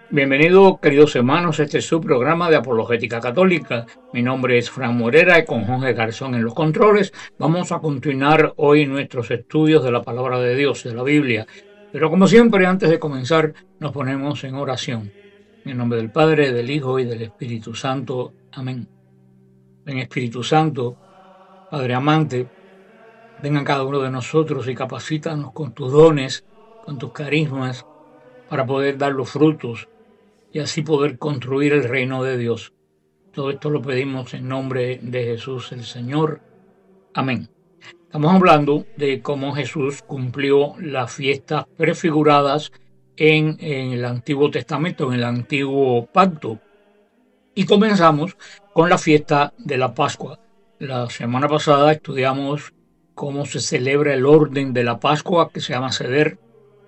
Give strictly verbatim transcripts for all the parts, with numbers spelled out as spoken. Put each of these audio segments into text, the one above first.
Bienvenidos, queridos hermanos, a este es su programa de Apologética Católica. Mi nombre es Fran Morera y con Jorge Garzón en los controles vamos a continuar hoy nuestros estudios de la Palabra de Dios, de la Biblia. Pero como siempre, antes de comenzar, nos ponemos en oración. En el nombre del Padre, del Hijo y del Espíritu Santo. Amén. Ven, Espíritu Santo, Padre amante, ven a cada uno de nosotros y capacítanos con tus dones, con tus carismas, para poder dar los frutos y así poder construir el reino de Dios. Todo esto lo pedimos en nombre de Jesús el Señor. Amén. Estamos hablando de cómo Jesús cumplió las fiestas prefiguradas en, en el Antiguo Testamento, en el Antiguo Pacto. Y comenzamos con la fiesta de la Pascua. La semana pasada estudiamos cómo se celebra el orden de la Pascua, que se llama Seder,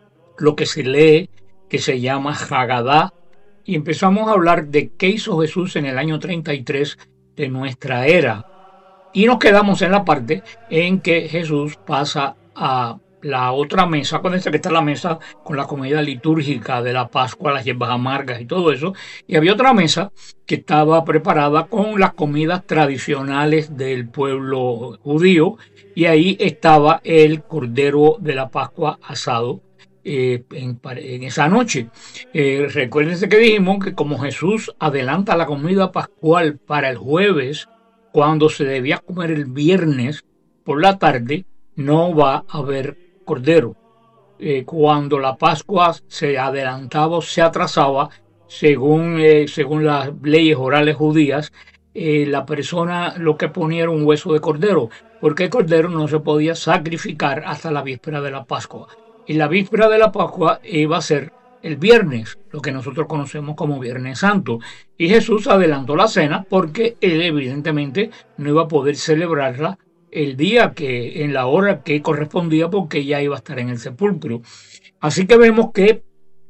lo que se lee, que se llama Hagadá, y empezamos a hablar de qué hizo Jesús en el año treinta y tres de nuestra era. Y nos quedamos en la parte en que Jesús pasa a la otra mesa, cuando que está la mesa con la comida litúrgica de la Pascua, las hierbas amargas y todo eso, y había otra mesa que estaba preparada con las comidas tradicionales del pueblo judío, y ahí estaba el cordero de la Pascua asado. Eh, en, en esa noche. Eh, recuérdense que dijimos que como Jesús adelanta la comida pascual para el jueves, cuando se debía comer el viernes por la tarde, no va a haber cordero. Eh, cuando la Pascua se adelantaba o se atrasaba, según, eh, según las leyes orales judías, eh, la persona lo que ponía era un hueso de cordero, porque el cordero no se podía sacrificar hasta la víspera de la Pascua. Y la víspera de la Pascua iba a ser el viernes, lo que nosotros conocemos como Viernes Santo. Y Jesús adelantó la cena porque él evidentemente no iba a poder celebrarla el día que, en la hora que correspondía, porque ya iba a estar en el sepulcro. Así que vemos que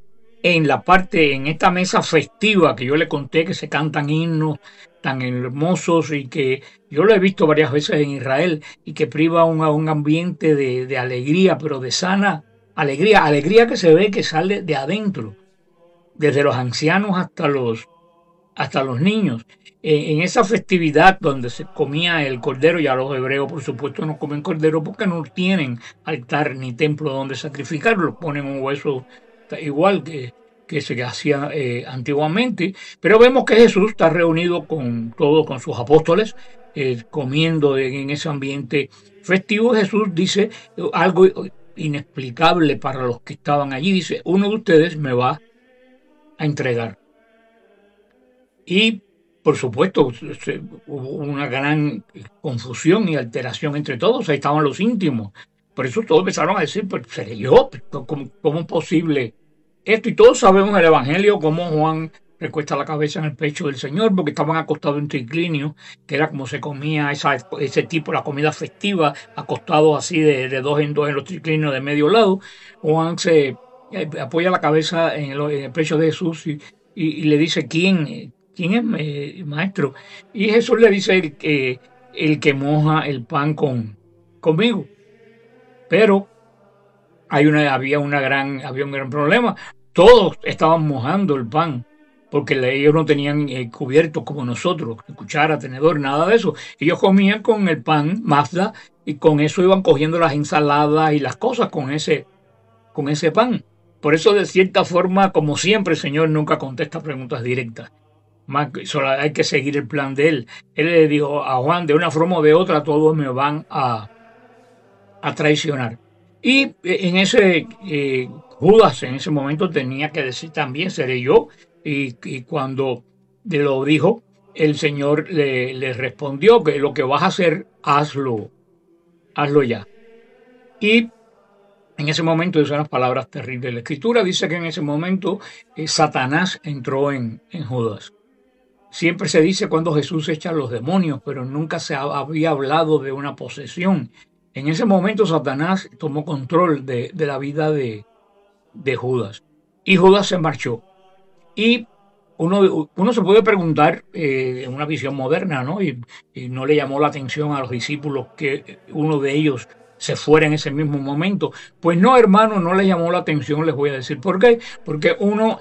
en la parte, en esta mesa festiva que yo le conté, que se cantan himnos tan hermosos y que yo lo he visto varias veces en Israel y que priva un, un ambiente de, de alegría, pero de sana alegría, alegría que se ve que sale de adentro, desde los ancianos hasta los, hasta los niños. En, en esa festividad donde se comía el cordero, ya los hebreos por supuesto no comen cordero porque no tienen altar ni templo donde sacrificarlo, ponen un hueso igual que, que se hacía eh, antiguamente, pero vemos que Jesús está reunido con todos, con sus apóstoles, eh, comiendo en, en ese ambiente festivo. Jesús dice algo inexplicable para los que estaban allí, dice: uno de ustedes me va a entregar. Y por supuesto hubo una gran confusión y alteración entre todos, ahí estaban los íntimos, por eso todos empezaron a decir: pues seré yo, ¿cómo, cómo es posible esto? Y todos sabemos el evangelio cómo Juan recuesta la cabeza en el pecho del Señor, porque estaban acostados en triclinio, que era como se comía esa, ese tipo, la comida festiva, acostados así de, de dos en dos en los triclinios de medio lado. Juan se eh, apoya la cabeza en el, en el pecho de Jesús y, y, y le dice: ¿quién, quién es eh, maestro? Y Jesús le dice: el, eh, el que moja el pan con, conmigo. Pero hay una, había, una gran, había un gran problema. Todos estaban mojando el pan, porque ellos no tenían eh, cubiertos como nosotros, cuchara, tenedor, nada de eso. Ellos comían con el pan Mazda y con eso iban cogiendo las ensaladas y las cosas con ese, con ese pan. Por eso, de cierta forma, como siempre, el Señor nunca contesta preguntas directas. Más, solo hay que seguir el plan de Él. Él le dijo a Juan: de una forma o de otra, todos me van a, a traicionar. Y en ese, eh, Judas en ese momento tenía que decir también: seré yo. Y, y cuando lo dijo, el Señor le, le respondió que lo que vas a hacer, hazlo, hazlo ya. Y en ese momento, esas son las palabras terribles. La Escritura dice que en ese momento eh, Satanás entró en, en Judas. Siempre se dice cuando Jesús echa a los demonios, pero nunca se había hablado de una posesión. En ese momento Satanás tomó control de, de la vida de, de Judas. Y Judas se marchó. Y uno, uno se puede preguntar, eh, en una visión moderna, ¿no? Y, y no le llamó la atención a los discípulos que uno de ellos se fuera en ese mismo momento. Pues no, hermano, no le llamó la atención, les voy a decir por qué. Porque uno